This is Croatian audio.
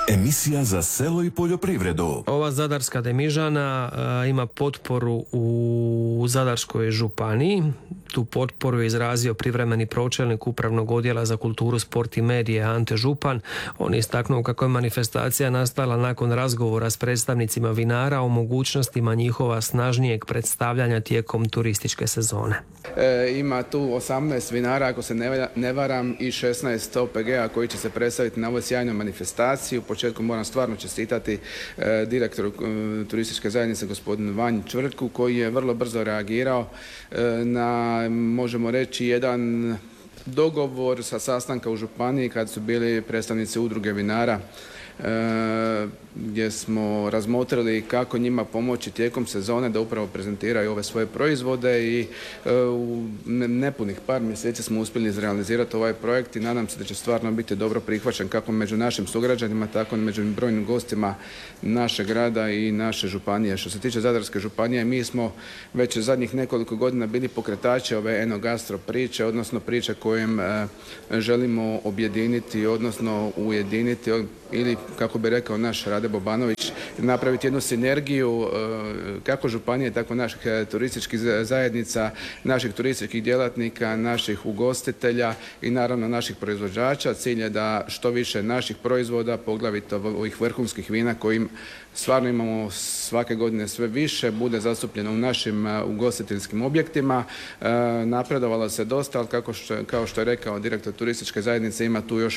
Emisija za selo i poljoprivredu. Ova Zadarska Demižana ima potporu u Zadarskoj županiji. Tu potporu je izrazio privremeni pročelnik Upravnog odjela za kulturu, sport i medije Ante Župan. On je istaknuo kako je manifestacija nastala nakon razgovora s predstavnicima vinara o mogućnostima njihova snažnijeg predstavljanja tijekom turističke sezone. Ima tu 18 vinara, ako se ne varam, i 16 OPG-a koji će se predstaviti na ovoj sjajnoj manifestaciji. U početku moram stvarno čestitati direktoru turističke zajednice gospodinu Vanji Čvrtku, koji je vrlo brzo reagirao na, možemo reći, jedan dogovor sa sastanka u županiji kad su bili predstavnici udruge vinara, gdje smo razmotrili kako njima pomoći tijekom sezone da upravo prezentiraju ove svoje proizvode i u nepunih par mjeseci smo uspjeli izrealizirati ovaj projekt i nadam se da će stvarno biti dobro prihvaćen kako među našim sugrađanima, tako i među brojnim gostima našeg grada i naše županije. Što se tiče Zadarske županije, mi smo već zadnjih nekoliko godina bili pokretači ove enogastro priče, odnosno priče kojim želimo objediniti, odnosno ujediniti ili, kako bi rekao naš Rade Bobanović, napraviti jednu sinergiju kako županije, tako naših turističkih zajednica, naših turističkih djelatnika, naših ugostitelja i naravno naših proizvođača. Cilj je da što više naših proizvoda, poglavito ovih vrhunskih vina kojim stvarno imamo svake godine sve više, bude zastupljeno u našim ugostiteljskim objektima. Napredovalo se dosta, ali kao što je rekao direktor turističke zajednice, ima tu još